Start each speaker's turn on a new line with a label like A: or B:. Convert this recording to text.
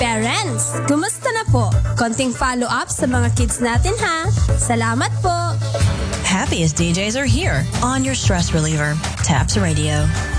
A: Parents, kumusta na po? Konting follow-up sa mga kids natin ha. Salamat po!
B: Happiest DJs are here on your stress reliever, Taps Radio.